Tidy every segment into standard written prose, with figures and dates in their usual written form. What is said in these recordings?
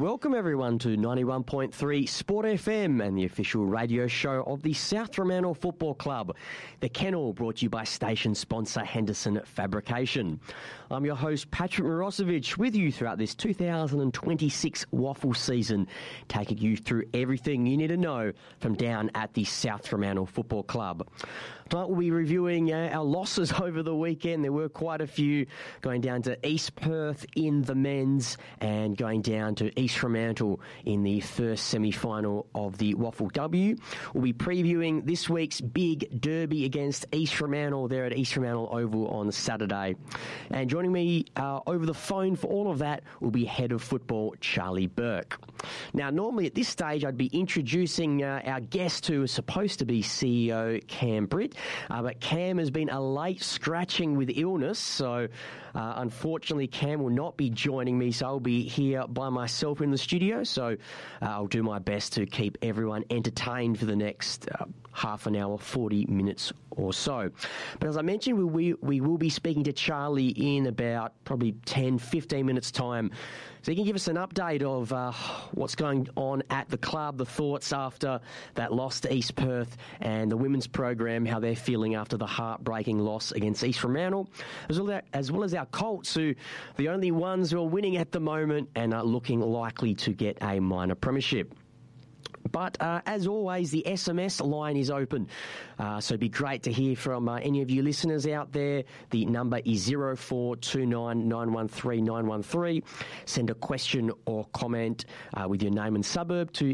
Welcome everyone to 91.3 Sport FM and the official radio show of the South Fremantle Football Club. The Kennel, brought to you by station sponsor Henderson Fabrication. I'm your host Patrick Mirosevic, with you throughout this 2026 Waffle season, taking you through everything you need to know from down at the South Fremantle Football Club. Tonight we'll be reviewing our losses over the weekend. There were quite a few, going down to East Perth in the men's and going down to East Fremantle in the first semi-final of the Waffle W. We'll be previewing this week's big derby against East Fremantle there at East Fremantle Oval on Saturday. And joining me over the phone for all of that will be Head of Football Charlie Burke. Now, normally at this stage I'd be introducing our guest who is supposed to be CEO Cam Britt, but Cam has been a late scratching with illness, so unfortunately Cam will not be joining me, so I'll be here by myself in the studio, so I'll do my best to keep everyone entertained for the next half an hour, 40 minutes or so. But as I mentioned, we will be speaking to Charlie in about probably 10, 15 minutes time, so he can give us an update of what's going on at the club, the thoughts after that loss to East Perth, and the women's program, how they're feeling after the heartbreaking loss against East Fremantle, as well as our Colts, who are the only ones who are winning at the moment and are looking likely to get a minor premiership. But as always, the SMS line is open, so it'd be great to hear from any of you listeners out there. The number is 0429 913 913. Send a question or comment with your name and suburb to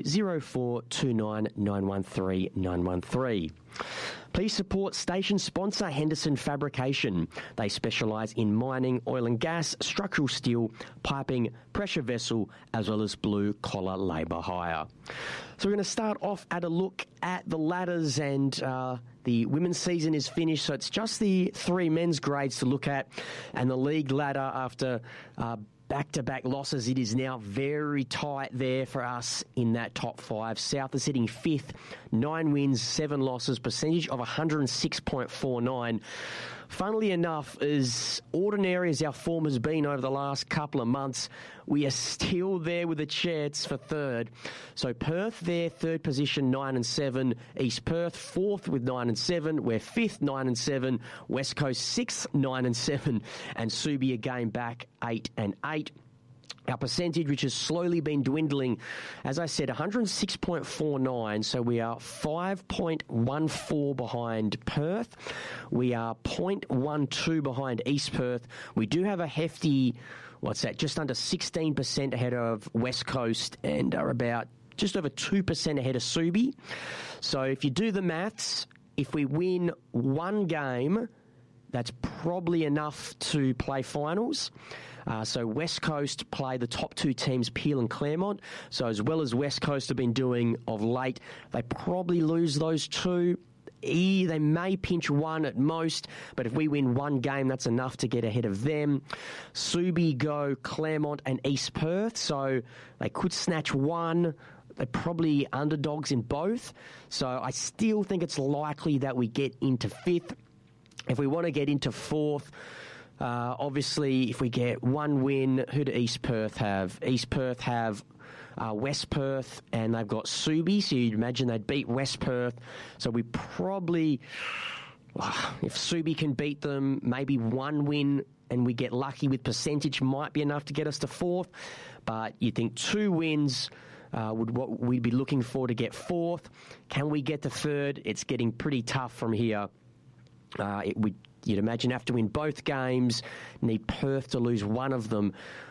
0429 913 913. Please support station sponsor Henderson Fabrication. They specialise in mining, oil and gas, structural steel, piping, pressure vessel, as well as blue-collar labour hire. So we're going to start off at a look at the ladders, and the women's season is finished, so it's just the three men's grades to look at, and the league ladder after back-to-back losses, it is now very tight there for us in that top five. South is sitting fifth, 9 wins, 7 losses, percentage of 106.49. Funnily enough, as ordinary as our form has been over the last couple of months, we are still there with a chance for third. So Perth there, third position, 9 and 7. East Perth, fourth with 9 and 7. We're fifth, 9 and 7. West Coast, sixth, 9 and 7. And Subi again back, 8 and 8. Our percentage, which has slowly been dwindling, as I said, 106.49, so we are 5.14 behind Perth. We are 0.12 behind East Perth. We do have a hefty, just under 16% ahead of West Coast, and are about just over 2% ahead of Subi. So if you do the maths, if we win one game, that's probably enough to play finals. So West Coast play the top two teams, Peel and Claremont. So as well as West Coast have been doing of late, they probably lose those two. They may pinch one at most, but if we win one game, that's enough to get ahead of them. Subi go Claremont and East Perth, so they could snatch one. They're probably underdogs in both. So I still think it's likely that we get into fifth. If we want to get into fourth, obviously, if we get one win, who do East Perth have? East Perth have West Perth, and they've got Subi, so you'd imagine they'd beat West Perth. So we probably, if Subi can beat them, maybe one win, and we get lucky with percentage, might be enough to get us to fourth. But you think 2 wins would what we'd be looking for to get fourth. Can we get to third? It's getting pretty tough from here. You'd imagine have to win both games, need Perth to lose one of them.